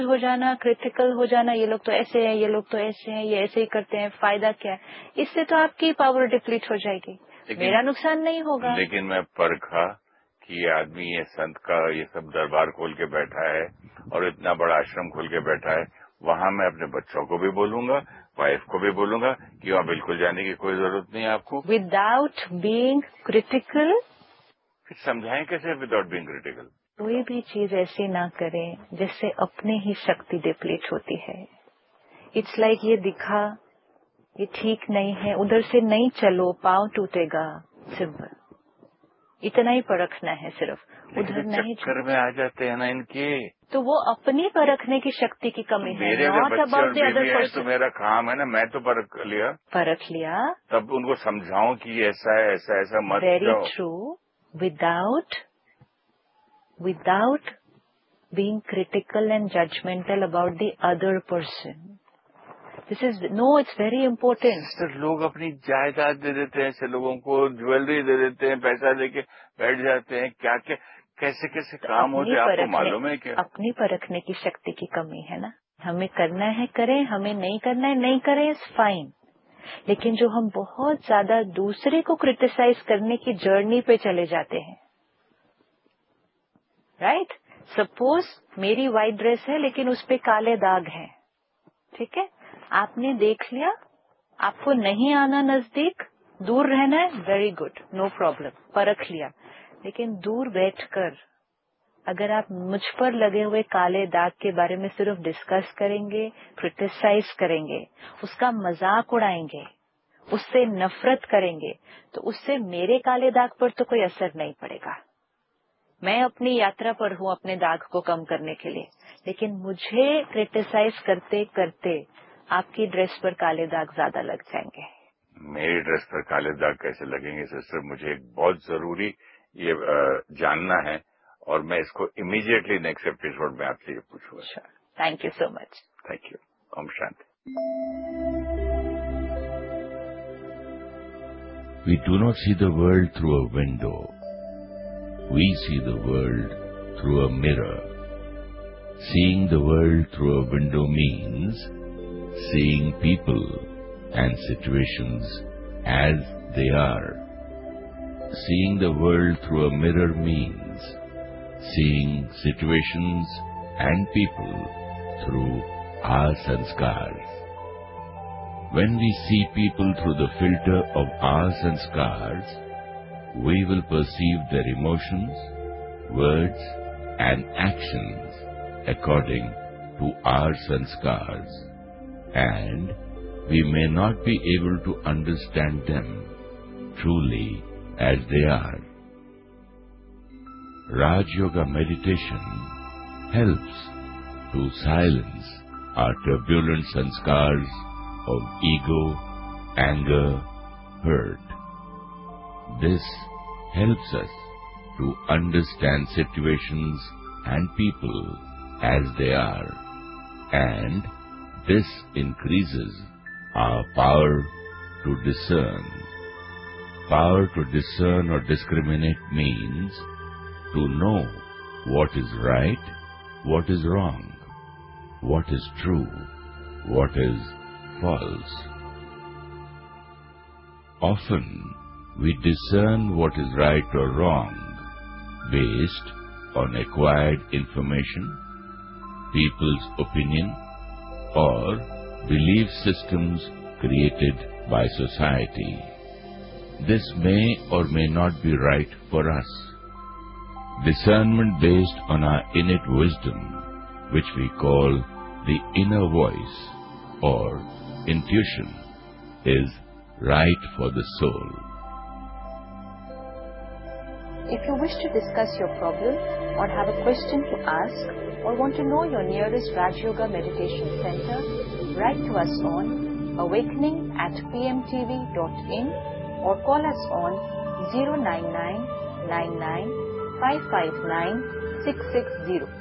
हो जाना, क्रिटिकल हो जाना, ये लोग तो ऐसे हैं, ये लोग तो ऐसे हैं, ये ऐसे ही करते हैं, फायदा क्या है? इससे तो आपकी पावर डिप्लीट हो जाएगी, मेरा नुकसान नहीं होगा। लेकिन मैं परखा कि ये आदमी ये संत का ये सब दरबार खोल के बैठा है और इतना बड़ा आश्रम खोल के बैठा है, वहां मैं अपने बच्चों को भी बोलूंगा, वाइफ को भी बोलूंगा कि वहां बिल्कुल जाने की कोई जरूरत नहीं है आपको। Without being critical. फिर समझाएं कैसे विदाउट बीइंग क्रिटिकल? कोई भी चीज ऐसी ना करें जिससे अपने ही शक्ति डिप्लीट होती है। इट्स लाइक ये दिखा, ये ठीक नहीं है, उधर से नहीं चलो, पांव टूटेगा, सिंपल, इतना ही परखना है सिर्फ, उधर नहीं चक्कर में आ जाते हैं ना इनके। तो वो अपनी परखने की शक्ति की कमी है, मेरे नॉट अगर बच्चे अबाउट और द अदर बीवी है तो पर्सन। मेरा काम है ना, मैं तो परख लिया, परख लिया, तब उनको समझाऊं कि ऐसा है, ऐसा ऐसा मत वेरी जाओ। True, without being critical and judgmental about the other person. This is, no, it's very important. Sir लोग अपनी जायदाद दे देते हैं ऐसे लोगों को, ज्वेलरी दे देते हैं, पैसा देके बैठ जाते हैं, क्या क्या कैसे कैसे तो काम होते हैं, आपको मालूम है क्या? अपनी परखने की शक्ति की कमी है ना। हमें करना है करें, हमें नहीं करना है नहीं करें, इज फाइन। लेकिन जो हम बहुत ज्यादा दूसरे को क्रिटिसाइज करने की जर्नी पे चले जाते हैं, राइट? सपोज मेरी व्हाइट ड्रेस है लेकिन उस पे काले दाग हैं, ठीक है, आपने देख लिया, आपको नहीं आना नजदीक, दूर रहना है, वेरी गुड, नो प्रॉब्लम, परख लिया। लेकिन दूर बैठकर अगर आप मुझ पर लगे हुए काले दाग के बारे में सिर्फ डिस्कस करेंगे, क्रिटिसाइज करेंगे, उसका मजाक उड़ाएंगे, उससे नफरत करेंगे, तो उससे मेरे काले दाग पर तो कोई असर नहीं पड़ेगा। मैं अपनी यात्रा पर हूं अपने दाग को कम करने के लिए, लेकिन मुझे क्रिटिसाइज करते करते आपकी ड्रेस पर काले दाग ज्यादा लग जाएंगे। मेरी ड्रेस पर काले दाग कैसे लगेंगे सिस्टर? मुझे एक बहुत जरूरी ये जानना है और मैं इसको इमीडिएटली नेक्स्ट एपिसोड में आपसे ये पूछूंगा। Thank you so much. Thank you. Om Shanti. We do not see the world through a window. We see the world through a mirror. Seeing the world through a window means seeing people and situations as they are. Seeing the world through a mirror means seeing situations and people through our sanskars. When we see people through the filter of our sanskars, we will perceive their emotions, words and actions according to our sanskars, and we may not be able to understand them truly as they are. Raj Yoga meditation helps to silence our turbulent sanskars of ego, anger, hurt. This helps us to understand situations and people as they are, and this increases our power to discern. Power to discern or discriminate means to know what is right, what is wrong, what is true, what is false. Often we discern what is right or wrong based on acquired information, people's opinion, or belief systems created by society. This may or may not be right for us. Discernment based on our innate wisdom, which we call the inner voice or intuition, is right for the soul. If you wish to discuss your problem or have a question to ask or want to know your nearest Raj Yoga Meditation Center, write to us on awakening@pmtv.in or call us on 099 99 559 660.